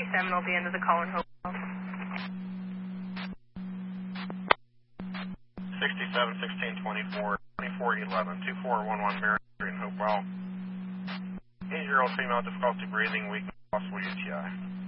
67 will be into the call in Hopewell. 67, 16, 24, 24, 11, 2411 Barry Street in Hopewell. 8-year-old female, difficulty breathing, weakness, possible UTI.